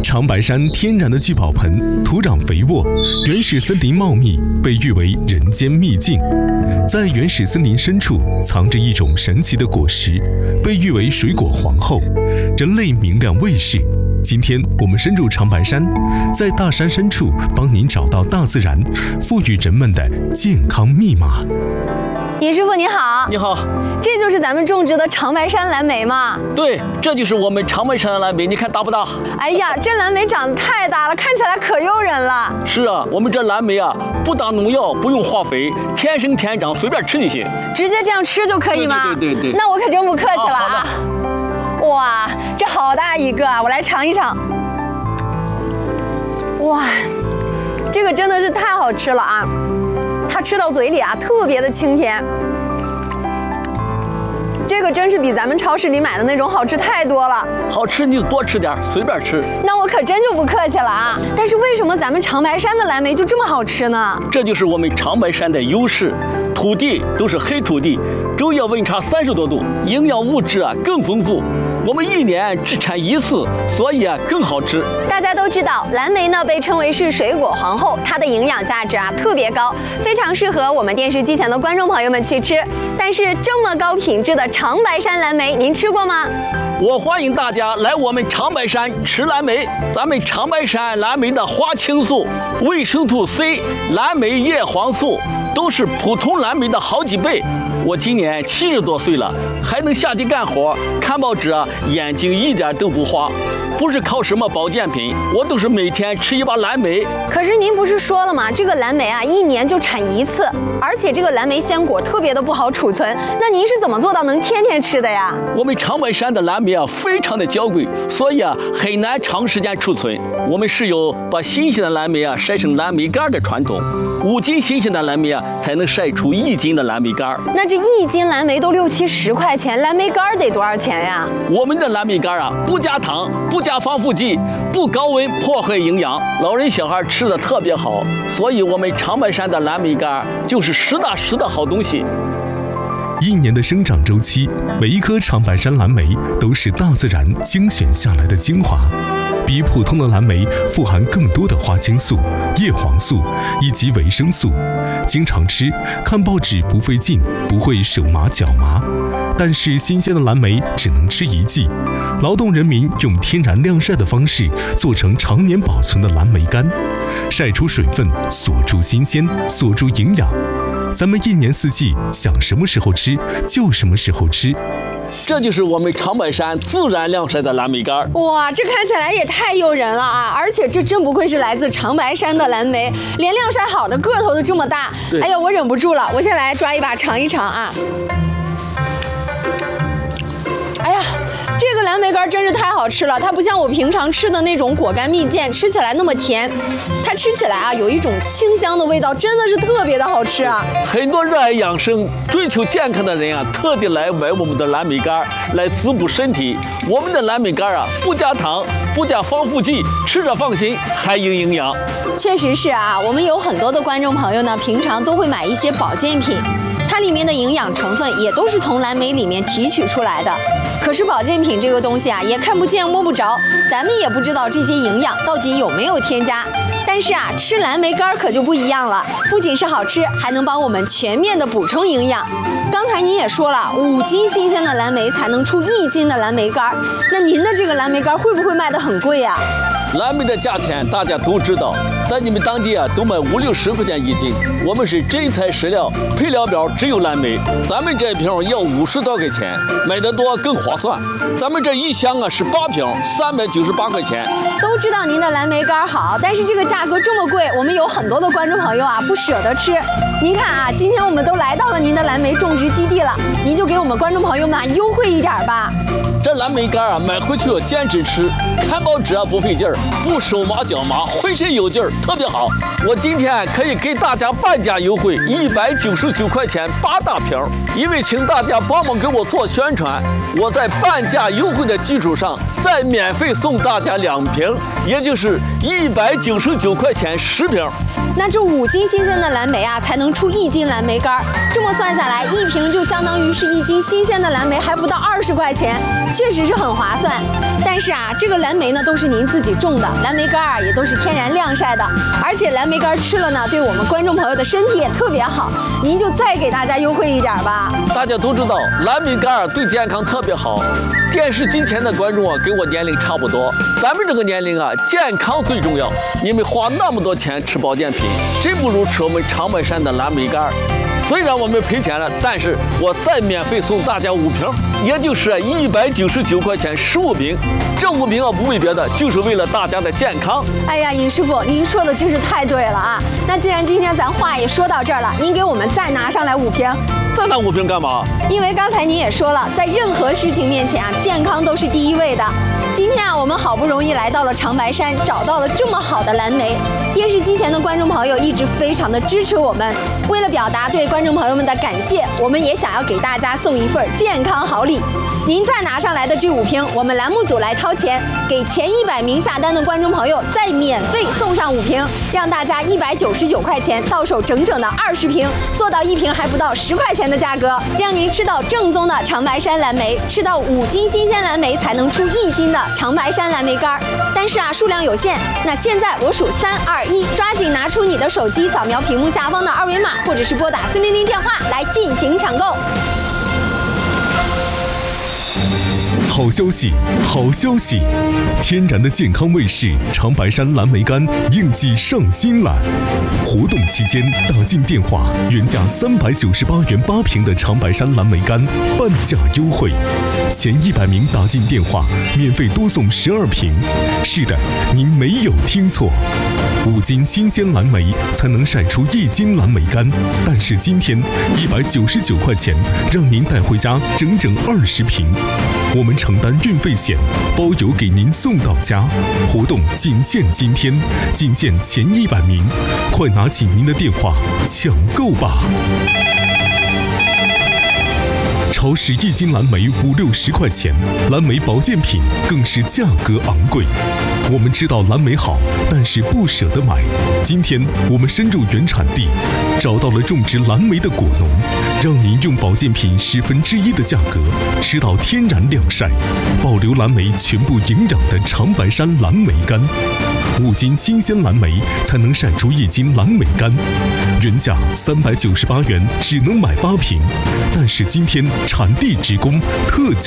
长白山天然的聚宝盆，土壤肥沃，原始森林茂密，被誉为人间秘境。在原始森林深处，藏着一种神奇的果实，被誉为水果皇后，人类明亮卫士。今天我们深入长白山，在大山深处帮您找到大自然赋予人们的健康密码。 尹师傅你好。 你好， 这就是咱们种植的长白山蓝莓吗？ 对，这就是我们长白山的蓝莓，你看大不大？ 哎呀，这蓝莓长得太大了，看起来可诱人了。 是啊，我们这蓝莓啊，不打农药，不用化肥，天生天长，随便吃就行。 直接这样吃就可以吗？ 对。 那我可真不客气了啊。 好的。 哇，这好大一个啊！我来尝一尝。哇，这个真的是太好吃了啊！它吃到嘴里啊，特别的清甜。这个真是比咱们超市里买的那种好吃太多了。 好吃你就多吃点，随便吃。 那我可真就不客气了啊！但是为什么咱们长白山的蓝莓就这么好吃呢？ 这就是我们长白山的优势，土地都是黑土地，昼夜温差30多度，营养物质啊更丰富。我们一年只产一次，所以啊更好吃。 大家都知道，蓝莓呢被称为是水果皇后，它的营养价值啊特别高，非常适合我们电视机前的观众朋友们去吃。但是这么高品质的长白山蓝莓，您吃过吗？ 我欢迎大家来我们长白山吃蓝莓。咱们长白山蓝莓的花青素、维生素 C、蓝莓叶黄素都是普通蓝莓的好几倍。我今年70多岁了，还能下地干活，看报纸啊，眼睛一点都不花。不是靠什么保健品，我都是每天吃一把蓝莓。 可是您不是说了吗？这个蓝莓啊，一年就产一次，而且这个蓝莓鲜果特别的不好储存。那您是怎么做到能天天吃的呀？ 我们长白山的蓝莓啊，非常的娇贵，所以啊，很难长时间储存。我们是有把新鲜的蓝莓啊晒成蓝莓干的传统，5斤新鲜的蓝莓啊，才能晒出1斤的蓝莓干。 那这1斤蓝莓都60、70块钱，蓝莓干得多少钱呀？ 我们的蓝莓干啊，不加糖，不加防腐剂，不高温破坏营养，老人小孩吃的特别好，所以我们长白山的蓝莓干就是实打实的好东西。 一年的生长周期，每一颗长白山蓝莓都是大自然精选下来的精华，比普通的蓝莓富含更多的花青素、叶黄素以及维生素。经常吃，看报纸不费劲，不会手麻脚麻。但是新鲜的蓝莓只能吃1季，劳动人民用天然晾晒的方式做成常年保存的蓝莓干，晒出水分，锁住新鲜，锁住营养。咱们一年4季想什么时候吃就什么时候吃。 这就是我们长白山自然晾晒的蓝莓干。 哇，这看起来也太诱人了啊！而且这真不愧是来自长白山的蓝莓，连晾晒好的个头都这么大。哎呀，我忍不住了，我先来抓一把尝一尝啊！哎呀，这个蓝莓干真是太好吃了，它不像我平常吃的那种果干蜜饯，吃起来那么甜，它吃起来啊有一种清香的味道，真的是特别的好吃啊！ 很多热爱养生、追求健康的人啊，特地来买我们的蓝莓干来滋补身体。我们的蓝莓干啊，不加糖，不加防腐剂，吃着放心，还有营养。 确实是啊，我们有很多的观众朋友呢，平常都会买一些保健品，它里面的营养成分也都是从蓝莓里面提取出来的。可是保健品这个东西啊，也看不见摸不着，咱们也不知道这些营养到底有没有添加。但是啊，吃蓝莓干可就不一样了，不仅是好吃，还能帮我们全面的补充营养。刚才您也说了，5斤新鲜的蓝莓才能出1斤的蓝莓干，那您的这个蓝莓干会不会卖得很贵呀？ 蓝莓的价钱大家都知道，在你们当地啊都卖50、60块钱1斤。我们是真材实料，配料表只有蓝莓，咱们这瓶要50多块钱，买得多更划算。咱们这一箱啊是8瓶，398块钱。 都知道您的蓝莓干好，但是这个价格这么贵，我们有很多的观众朋友啊不舍得吃。您看啊，今天我们都来到了您的蓝莓种植基地了，您就给我们观众朋友们优惠一点吧。 这蓝莓干啊，买回去要坚持吃，看报纸啊不费劲儿，不手麻脚麻，浑身有劲儿，特别好。我今天可以给大家半价优惠，199块钱8大瓶。因为请大家帮忙给我做宣传，我在半价优惠的基础上，再免费送大家2瓶，也就是199块钱10瓶。 那这5斤新鲜的蓝莓啊，才能出1斤蓝莓干。这么算下来，1瓶就相当于是1斤新鲜的蓝莓，还不到20块钱。 确实是很划算。但是啊，这个蓝莓呢都是您自己种的，蓝莓干啊也都是天然晾晒的，而且蓝莓干吃了呢，对我们观众朋友的身体也特别好。您就再给大家优惠一点吧。 大家都知道蓝莓干对健康特别好。电视机前的观众啊，跟我年龄差不多，咱们这个年龄啊，健康最重要。你们花那么多钱吃保健品，真不如吃我们长白山的蓝莓干。虽然我们赔钱了，但是我再免费送大家5瓶，也就是199块钱15瓶。这5瓶啊，不为别的，就是为了大家的健康。 哎呀，尹师傅，您说的真是太对了啊！那既然今天咱话也说到这儿了，您给我们再拿上来5瓶。 再拿5瓶干嘛？ 因为刚才您也说了，在任何事情面前啊，健康都是第一位的。今天啊，我们好不容易来到了长白山，找到了这么好的蓝莓。电视机前的观众朋友一直非常的支持我们，为了表达对观众朋友们的感谢，我们也想要给大家送一份健康好礼。您再拿上来的这5瓶，我们栏目组来掏钱，给前100名下单的观众朋友再免费送上5瓶，让大家199块钱到手整整的20瓶，做到1瓶还不到10块钱的价格，让您吃到正宗的长白山蓝莓，吃到5斤新鲜蓝莓才能出1斤的长白山蓝莓干。但是啊，数量有限，那现在我数3、2、1，抓紧拿出你的手机，扫描屏幕下方的2维码，或者是拨打400电话来进行抢购。 好消息，好消息！天然的健康卫士长白山蓝莓干应季上新了。活动期间打进电话，原价398元8瓶的长白山蓝莓干半价优惠，前100名打进电话免费多送12瓶。是的，您没有听错，5斤新鲜蓝莓才能晒出1斤蓝莓干，但是今天199块钱让您带回家整整20瓶。我们承担运费险，包邮给您送到家。活动仅限今天，仅限前100名，快拿起您的电话抢购吧！超市1斤蓝莓5、60块钱，蓝莓保健品更是价格昂贵。我们知道蓝莓好，但是不舍得买。今天我们深入原产地，找到了种植蓝莓的果农，让您用保健品1/10的价格吃到天然晾晒、保留蓝莓全部营养的长白山蓝莓干。5斤新鲜蓝莓才能晒出1斤蓝莓干，原价398元只能买8瓶，但是今天产地直供特价。